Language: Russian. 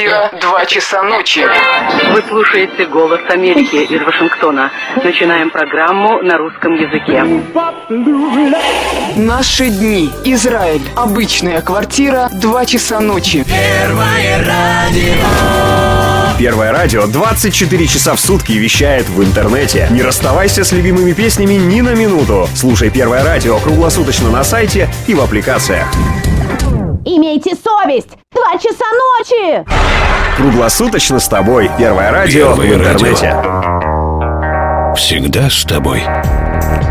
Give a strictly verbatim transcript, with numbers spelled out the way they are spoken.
Квартира, два часа ночи. Вы слушаете «Голос Америки» из Вашингтона. Начинаем программу на русском языке. Наши дни. Израиль. Обычная квартира, два часа ночи. Первое радио. Первое радио двадцать четыре часа в сутки вещает в интернете. Не расставайся с любимыми песнями ни на минуту. Слушай Первое радио круглосуточно на сайте и в аппликациях. Имейте совесть! Два часа ночи! Круглосуточно с тобой. Первое радио Первое в интернете. радио. Всегда с тобой.